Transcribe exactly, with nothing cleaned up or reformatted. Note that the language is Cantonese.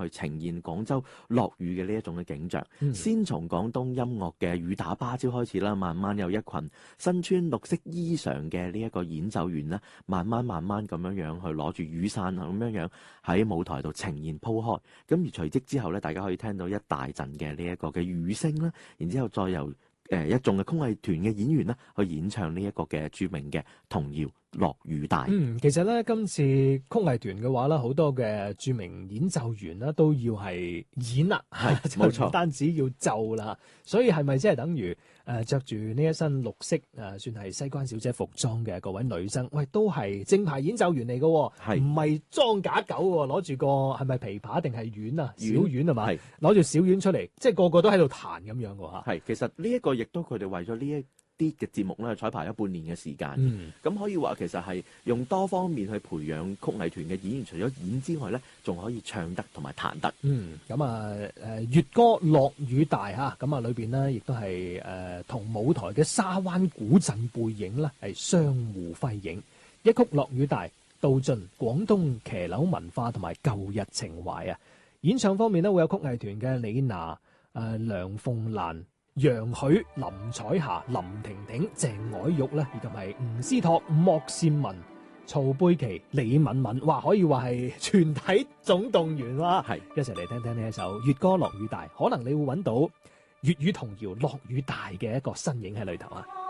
去呈現廣州落雨嘅呢一種嘅景象。 嗯、 先從廣東音樂嘅雨打芭蕉開始啦，慢慢有一群身穿綠色衣裳嘅呢一個演奏員啦，慢慢慢慢咁樣樣去攞住雨傘咁樣樣喺舞台度呈現鋪開。咁而隨即之後咧，大家可以聽到一大陣嘅呢一個嘅雨聲啦，然之後再由誒、呃、一眾嘅曲藝團嘅演員啦去演唱呢一個嘅著名嘅童謠。落雨大。 嗯，其實咧今次曲藝團嘅話咧，好多嘅著名演奏員咧都要係演啦， 係冇錯， 唔單止要奏啦，所以係咪即係等於誒著住呢一身綠色誒、呃、算係西關小姐服裝嘅各位女生，喂都係正牌演奏員嚟嘅，唔係裝假狗喎，攞住個係咪琵琶定係丸啊？小丸係嘛？攞住小丸出嚟，即係個個都喺度彈咁樣嘅嚇。 係，其實呢一個亦都佢哋為咗呢一啲嘅節目咧，彩排咗半年嘅時間，咁、嗯、可以話其實係用多方面去培養曲藝團嘅演員，除咗演之外咧，仲可以唱得同埋彈得。 嗯，咁啊誒粵歌落雨大嚇，咁啊裏邊呢亦都係誒同舞台嘅沙灣古鎮背影咧係相互輝映，一曲落雨大道盡廣東騎樓文化同埋舊日情懷啊！演唱方面呢，會有曲藝團嘅李娜、誒、呃、梁鳳蘭、楊許、林彩霞、林婷婷、鄭凱玉咧，以及係吳思托、莫善文、曹貝琪、李敏敏，哇，可以話係全體總動員哇！係一齊嚟聽聽呢一首粵歌落雨大，可能你會揾到粵語童謠落雨大嘅一個身影喺裏頭啊！